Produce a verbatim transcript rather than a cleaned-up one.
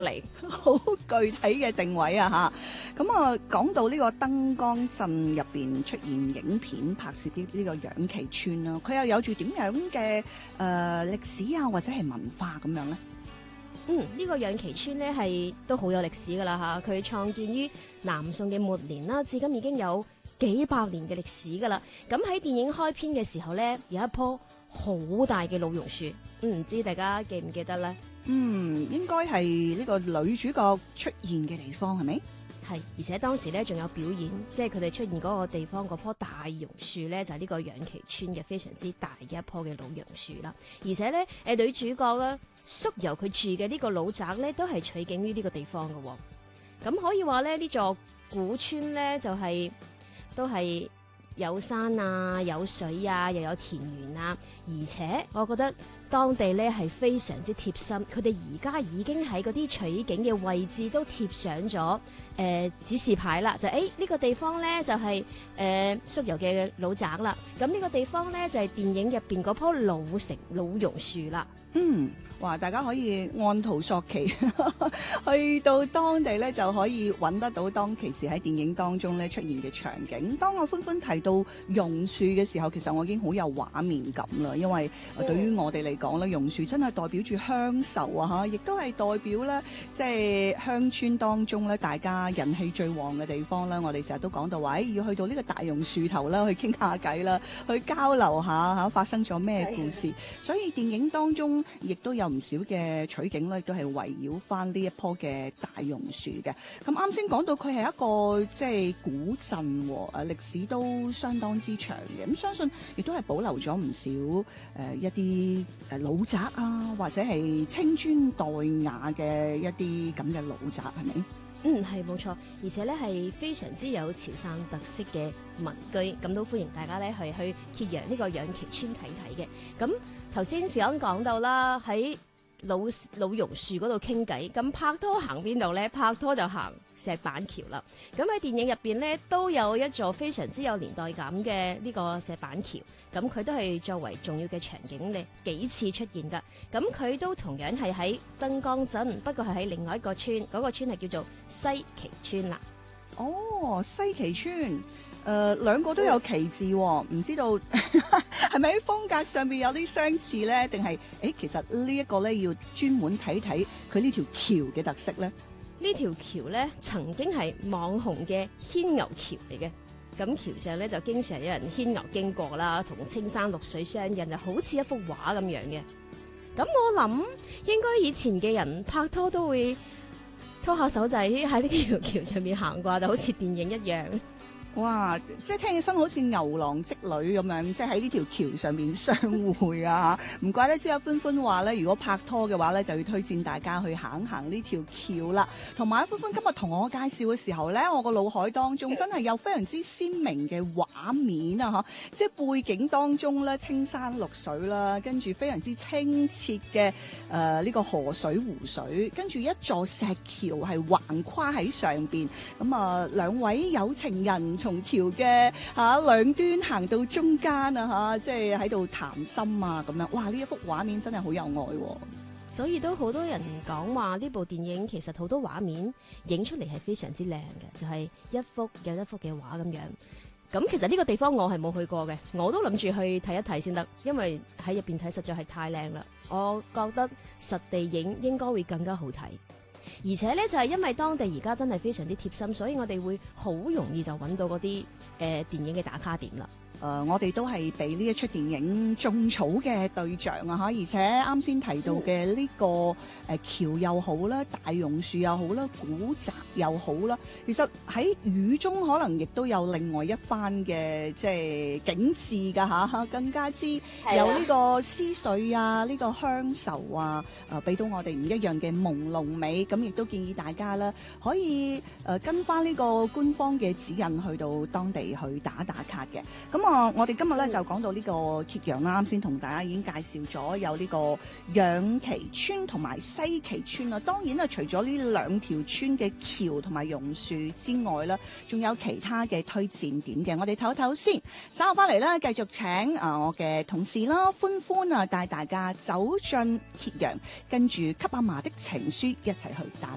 嚟。 好具體嘅定位啊嚇！咁啊講到呢個燈光鎮入邊出現影片拍攝呢呢個楊岐村啦，佢又有住點樣嘅誒歷史啊，或者係文化咁樣咧？ 嗯，呢、這個楊岐村呢係都好有歷史噶啦嚇，佢創建於南宋嘅末年啦，至今已經有幾百年嘅歷史噶啦。咁喺電影開篇嘅時候呢，有一棵好大嘅老榕樹，唔、嗯、知大家記唔記得呢？ 嗯，應該係呢個女主角出現嘅地方係咪？ 係，而且當時咧仲有表演，即係佢哋出現嗰個地方嗰棵大榕樹咧，就係、是、呢個楊岐村嘅非常之大嘅一棵嘅老榕樹啦。而且咧，誒女主角咧，宿由佢住嘅呢個老宅咧，都係取景於呢個地方嘅、哦。咁可以話咧，呢座古村咧就係、是、都係有山啊，有水啊，又有田園啊，而且我覺得當地咧係非常之貼心，佢哋而家已經喺嗰啲取景嘅位置都貼上咗誒、呃、指示牌啦，就誒呢、這個地方咧就係誒宿遊嘅老宅啦，咁呢個地方咧就係、是、電影入邊嗰棵老成老榕樹啦。 嗯，哇！大家可以按圖索驥，去到當地咧就可以揾得到當其時喺電影當中咧出現嘅場景。當我歡歡提到榕樹嘅時候，其實我已經好有畫面感啦，因為對於我哋嚟講咧，榕樹真係代表住鄉愁啊嚇，亦都係代表咧即係鄉村當中咧大家人氣最旺嘅地方啦。我哋成日都講到話，誒要去到呢個大榕樹頭啦，去傾下偈啦，去交流下嚇發生咗咩故事。所以電影當中亦都有唔少嘅取景咧，亦都係圍繞翻呢一棵嘅大榕樹嘅。咁啱先講到佢係一個即係古鎮，誒歷史都相當之長嘅。咁相信亦都係保留咗唔少誒、呃、一啲誒老宅啊，或者係青磚黛瓦嘅一啲咁嘅老宅，係咪？ 嗯，係冇錯，而且咧係非常之有潮汕特色嘅民居，咁都歡迎大家咧係去揭陽呢個楊岐村睇睇嘅。咁頭先 Fion 講到啦，喺老老榕樹嗰度傾偈，咁拍拖行邊度咧？拍拖就行石板橋啦。咁喺電影入邊咧都有一座非常之有年代感嘅呢個石板橋，咁佢都係作為重要嘅場景咧幾次出現噶。咁佢都同樣係喺燈光鎮，不過係喺另外一個村，嗰、那個村係叫做西岐村啦。 哦，西岐村。誒、呃、兩個都有旗字、哦，唔知道係咪喺風格上邊有啲相似咧？定係誒其實呢一個咧要專門睇睇佢呢條橋嘅特色咧？ 呢條橋咧曾經係網紅嘅牽牛橋嚟嘅，咁橋上咧就經常有人牽牛經過啦，同青山綠水相印，就好似一幅畫咁樣嘅。咁我諗應該以前嘅人拍拖都會拖下手仔喺呢條橋上面行過，就好似電影一樣。 哇！即係聽起身好似牛郎織女咁樣，即係喺呢條橋上面相會啊！唔怪得之阿歡歡話咧，如果拍拖嘅話咧，就要推薦大家去行行呢條橋啦。同埋阿歡歡今日同我介紹嘅時候咧，我個腦海當中真係有非常之鮮明嘅畫面啊！嚇，即係背景當中咧青山綠水啦，跟住非常之清澈嘅誒呢個河水湖水，跟住一座石橋係橫跨喺上邊。咁啊，兩位有情人從橋嘅嚇兩端行到中間啊嚇，即係喺度談心啊咁樣，哇！呢一幅畫面真係好有愛喎。 所以都好多人講話呢部電影其實好多畫面影出嚟係非常之靚嘅，就係一幅又一幅嘅畫咁樣。咁其實呢個地方我係冇去過嘅，我都諗住去睇一睇先得，因為喺入邊睇實在係太靚啦。我覺得實地影應該會更加好睇。而且咧就係、是、因為當地而家真係非常之貼心，所以我哋會好容易就揾到嗰啲誒電影嘅打卡點啦。 誒、呃，我哋都係俾呢一出電影種草嘅對象啊嚇，而且啱先提到嘅呢、這個誒、呃、橋又好啦，大榕樹又好啦，古宅又好啦，其實喺雨中可能亦都有另外一番嘅即係景緻㗎嚇，更加之有呢個思緒啊，呢、這個鄉愁啊，誒、呃、俾到我哋唔一樣嘅朦朧美。咁亦都建議大家啦，可以誒、呃、跟翻呢個官方嘅指引去到當地去打打卡嘅。咁啊，我哋今日咧就講到呢個揭陽啦，啱先同大家已經介紹咗有呢個楊岐村同埋西岐村啦。當然啊，除咗呢兩條村嘅橋同埋榕樹之外啦，仲有其他嘅推薦點嘅。我哋唞一唞先，稍後翻嚟咧，繼續請啊我嘅同事啦，歡歡啊帶大家走進揭陽，跟住給阿嫲的情書一齊去打。